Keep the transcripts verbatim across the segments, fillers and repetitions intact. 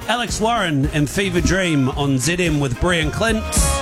Alex Warren and Fever Dream on Z M with Brian Clint.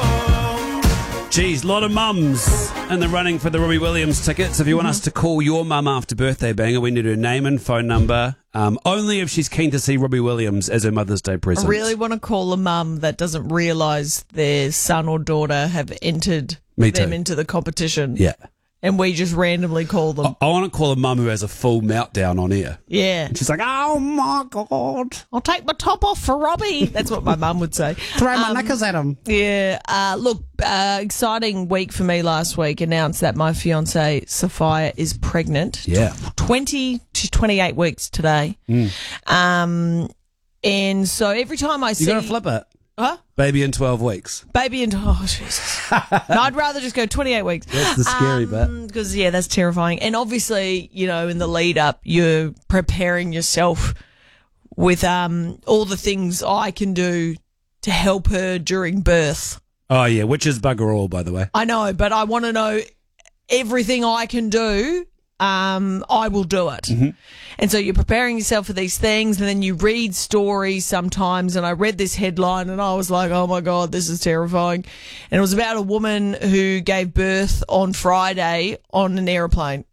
Geez, a lot of mums in the running for the Robbie Williams tickets. If you want us to call your mum after birthday banger, we need her name and phone number. Um, only if she's keen to see Robbie Williams as her Mother's Day present. I really want to call a mum that doesn't realise their son or daughter have entered Me them too. into the competition. Yeah. And we just randomly call them. I, I want to call a mum who has a full meltdown on air. Yeah. And she's like, oh my God. I'll take my top off for Robbie. That's what my mum would say. Throw my Um, knickers at him. Yeah. Uh, look, uh, exciting week for me last week. Announced that my fiancée, Sophia, is pregnant. Yeah. twenty to twenty-eight weeks today. Mm. Um, and so every time I see... You got to flip it. Huh? Baby in twelve weeks. Baby and... Oh, Jesus. No, I'd rather just go twenty-eight weeks. That's the scary bit. Because, yeah, that's terrifying. And obviously, you know, in the lead up, you're preparing yourself with um all the things I can do to help her during birth. Oh, yeah, which is bugger all, by the way. I know, but I want to know everything I can do. Um, I will do it. Mm-hmm. And so you're preparing yourself for these things, and then you read stories sometimes. And I read this headline and I was like, oh my God, this is terrifying. And it was about a woman who gave birth on Friday on an aeroplane.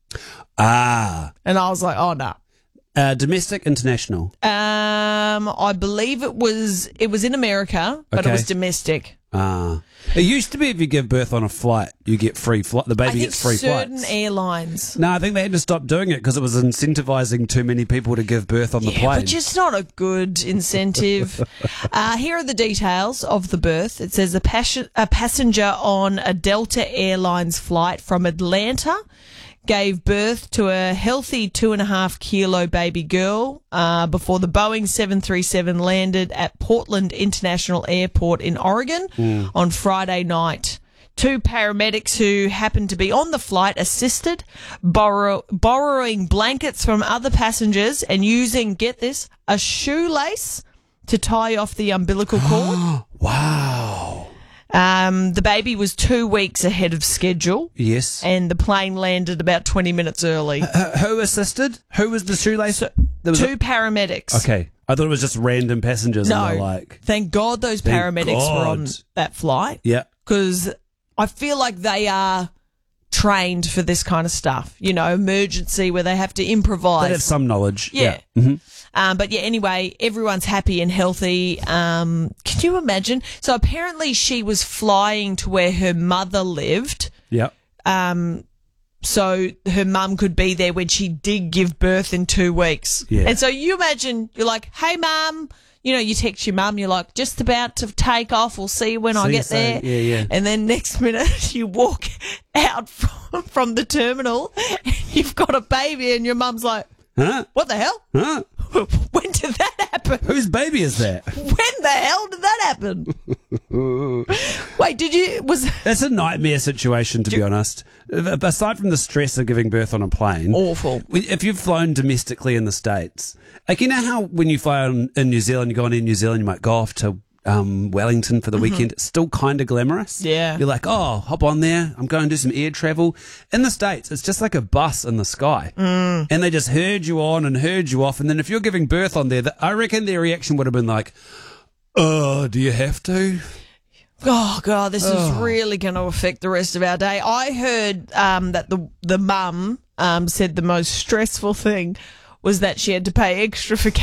Ah. And I was like, oh no. Uh, domestic, international. Um, I believe it was, it was in America, but Okay. it was domestic. Ah. It used to be if you give birth on a flight, you get free flight. The baby I think gets free certain flights. airlines. No, I think they had to stop doing it because it was incentivizing too many people to give birth on the Yeah, plane. but just not a good incentive. uh, here are the details of the birth. It says a, pas- a passenger on a Delta Airlines flight from Atlanta gave birth to a healthy two and a half kilo baby girl uh, before the Boeing seven thirty-seven landed at Portland International Airport in Oregon Mm. on Friday night. Two paramedics who happened to be on the flight assisted, borrow, borrowing blankets from other passengers and using, get this, a shoelace to tie off the umbilical cord. Wow. Um, the baby was two weeks ahead of schedule. Yes. And the plane landed about twenty minutes early. Uh, who assisted? Who was the shoelace? So, There was two a- paramedics. Okay. I thought it was just random passengers. No. And they're like, Thank God those Thank paramedics were on God. that flight. yeah. Because I feel like they are trained for this kind of stuff. You know, emergency where they have to improvise. They have some knowledge. Yeah. Yeah. hmm Um, but yeah, anyway, everyone's happy and healthy. Um, can you imagine? So apparently she was flying to where her mother lived. Yeah. Um, so her mum could be there when she did give birth in two weeks. Yeah. And so you imagine you're like, hey, mum, you know, you text your mum, you're like, just about to take off. We'll see you when I See you get there. soon. Yeah, yeah. And then next minute you walk out from, from the terminal and you've got a baby and your mum's like, Huh? what the hell? Huh? When did that happen? Whose baby is that? When the hell did that happen? Wait, did you, was That's a nightmare situation, to be honest. Aside from the stress of giving birth on a plane. awful. If you've flown domestically in the States, like, you know how when you fly on, in New Zealand, you go on in New Zealand, you might go off to um, Wellington for the weekend. It's still kind of glamorous. Yeah. You're like, oh, hop on there. I'm going to do some air travel. In the States, it's just like a bus in the sky. Mm. And they just herd you on and herd you off. And then if you're giving birth on there, I reckon their reaction would have been like, oh, do you have to? Oh God, this is really going to affect the rest of our day. I heard um, that the the mum um, said the most stressful thing was that she had to pay extra for